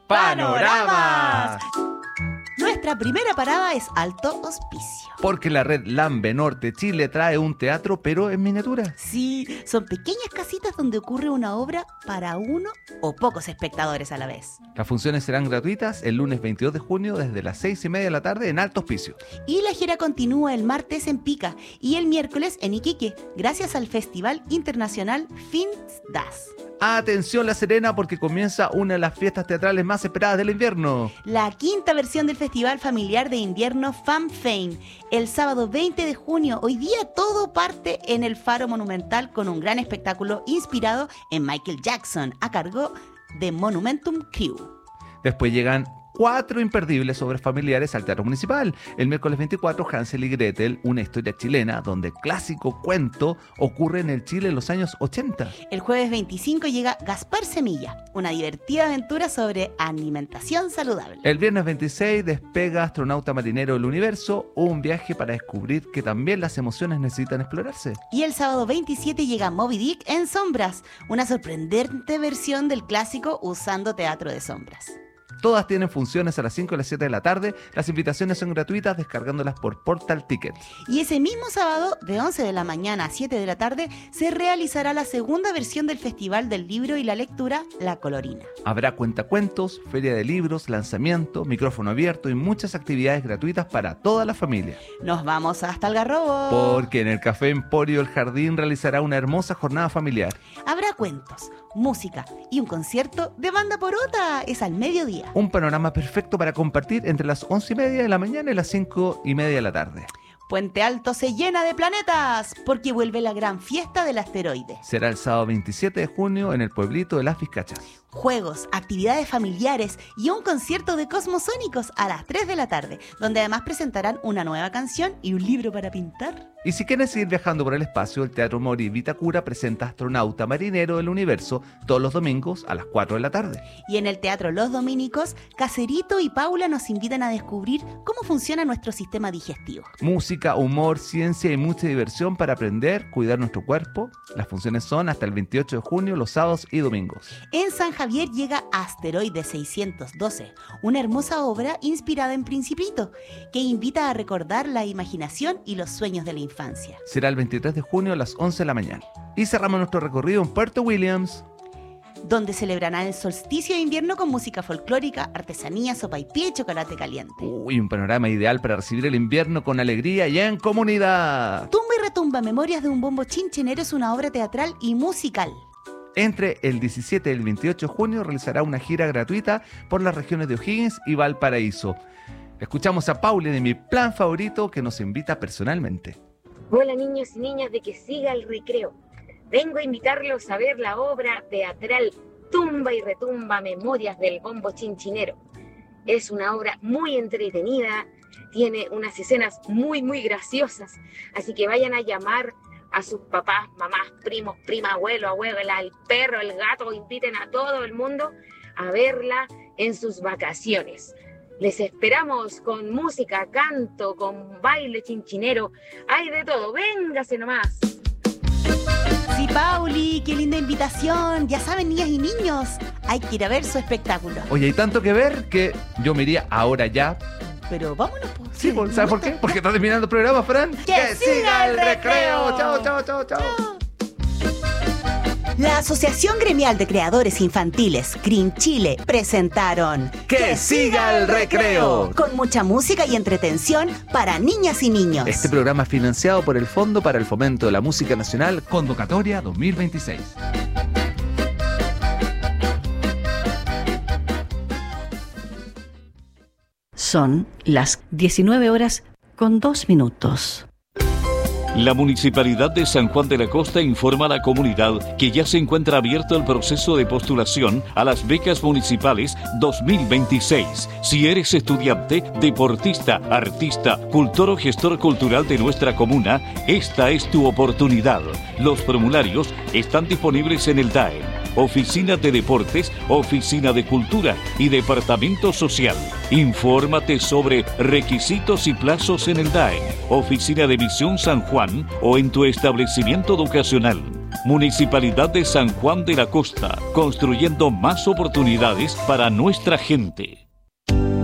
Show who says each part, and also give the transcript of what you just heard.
Speaker 1: ¡Panoramas!
Speaker 2: Nuestra primera parada es Alto Hospicio.
Speaker 1: Porque la red Lambe Norte Chile trae un teatro, pero en miniatura.
Speaker 2: Sí, son pequeñas casitas donde ocurre una obra para uno o pocos espectadores a la vez.
Speaker 1: Las funciones serán gratuitas el lunes 22 de junio desde las 6:30 de la tarde en Alto Hospicio.
Speaker 2: Y la gira continúa el martes en Pica y el miércoles en Iquique, gracias al Festival Internacional FINSDAS.
Speaker 1: Atención La Serena, porque comienza una de las fiestas teatrales más esperadas del invierno.
Speaker 2: La quinta versión del Festival Familiar de Invierno FamFame. El sábado 20 de junio, hoy día todo parte en el Faro Monumental con un gran espectáculo inspirado en Michael Jackson a cargo de Monumentum Crew.
Speaker 1: Después llegan 4 imperdibles obras familiares al Teatro Municipal. El miércoles 24, Hansel y Gretel, una historia chilena donde el clásico cuento ocurre en el Chile en los años 80.
Speaker 2: El jueves 25 llega Gaspar Semilla, una divertida aventura sobre alimentación saludable.
Speaker 1: El viernes 26 despega Astronauta Marinero del Universo, un viaje para descubrir que también las emociones necesitan explorarse.
Speaker 2: Y el sábado 27 llega Moby Dick en Sombras, una sorprendente versión del clásico usando teatro de sombras.
Speaker 1: Todas tienen funciones a las 5 y las 7 de la tarde. Las invitaciones son gratuitas descargándolas por Portal Ticket.
Speaker 2: Y ese mismo sábado, de 11 de la mañana a 7 de la tarde, se realizará la segunda versión del Festival del Libro y la Lectura, La Colorina.
Speaker 1: Habrá cuentacuentos, feria de libros, lanzamiento, micrófono abierto y muchas actividades gratuitas para toda la familia.
Speaker 2: Nos vamos hasta Algarrobo.
Speaker 1: Porque en el Café Emporio El Jardín realizará una hermosa jornada familiar.
Speaker 2: Habrá cuentos, música y un concierto de Banda Porota. Es al mediodía.
Speaker 1: Un panorama perfecto para compartir entre las 11:30 de la mañana y las 5:30 de la tarde.
Speaker 2: Puente Alto se llena de planetas porque vuelve la gran fiesta del asteroide.
Speaker 1: Será el sábado 27 de junio en el pueblito de Las Vizcachas.
Speaker 2: Juegos, actividades familiares y un concierto de Cosmosónicos a las 3 de la tarde, donde además presentarán una nueva canción y un libro para pintar.
Speaker 1: Y si quieren seguir viajando por el espacio, el Teatro Mori Vitacura presenta Astronauta Marinero del Universo todos los domingos a las 4 de la tarde.
Speaker 2: Y en el Teatro Los Dominicos, Caserito y Paula nos invitan a descubrir cómo funciona nuestro sistema digestivo.
Speaker 1: Música, humor, ciencia y mucha diversión para aprender, cuidar nuestro cuerpo. Las funciones son hasta el 28 de junio, los sábados y domingos.
Speaker 2: En San Javier llega Asteroide 612, una hermosa obra inspirada en Principito, que invita a recordar la imaginación y los sueños de la infancia.
Speaker 1: Será el 23 de junio a las 11 de la mañana. Y cerramos nuestro recorrido en Puerto Williams,
Speaker 2: donde celebrarán el solsticio de invierno con música folclórica, artesanía, sopaipilla y chocolate caliente.
Speaker 1: Uy, un panorama ideal para recibir el invierno con alegría y en comunidad.
Speaker 2: Tumba y retumba, Memorias de un bombo chinchenero es una obra teatral y musical.
Speaker 1: Entre el 17 y el 28 de junio realizará una gira gratuita por las regiones de O'Higgins y Valparaíso. Escuchamos a Pauli de Mi Plan Favorito, que nos invita personalmente.
Speaker 3: Hola niños y niñas de Que Siga el Recreo. Vengo a invitarlos a ver la obra teatral Tumba y Retumba, Memorias del Bombo Chinchinero. Es una obra muy entretenida, tiene unas escenas muy graciosas, así que vayan a llamar a sus papás, mamás, primos, prima, abuelo, abuela, el perro, el gato, inviten a todo el mundo a verla en sus vacaciones. Les esperamos con música, canto, con baile chinchinero, hay de todo, véngase nomás.
Speaker 2: Sí, Pauli, qué linda invitación. Ya saben, niñas y niños, hay que ir a ver su espectáculo.
Speaker 1: Oye, hay tanto que ver que yo me iría ahora ya.
Speaker 2: Pero vámonos, pues.
Speaker 1: Sí, ¿sabes por qué? Porque está terminando el programa, Fran.
Speaker 2: ¡Que siga el recreo!
Speaker 1: Chao.
Speaker 2: La Asociación Gremial de Creadores Infantiles, CRIM Chile, presentaron
Speaker 1: ¡Que siga el recreo!
Speaker 2: Con mucha música y entretención para niñas y niños.
Speaker 1: Este programa es financiado por el Fondo para el Fomento de la Música Nacional, Convocatoria 2026.
Speaker 4: Son las 19:02.
Speaker 5: La Municipalidad de San Juan de la Costa informa a la comunidad que ya se encuentra abierto el proceso de postulación a las becas municipales 2026. Si eres estudiante, deportista, artista, cultor o gestor cultural de nuestra comuna, esta es tu oportunidad. Los formularios están disponibles en el DAE, Oficina de Deportes, Oficina de Cultura y Departamento Social. Infórmate sobre requisitos y plazos en el DAE, Oficina de Visión San Juan o en tu establecimiento educacional. Municipalidad de San Juan de la Costa, construyendo más oportunidades para nuestra gente.